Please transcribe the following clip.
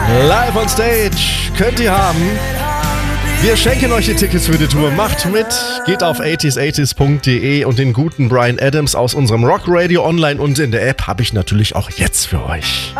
Live on Stage könnt ihr haben. Wir schenken euch die Tickets für die Tour. Macht mit, geht auf 80s80s.de und den guten Brian Adams aus unserem Rock Radio online und in der App habe ich natürlich auch jetzt für euch.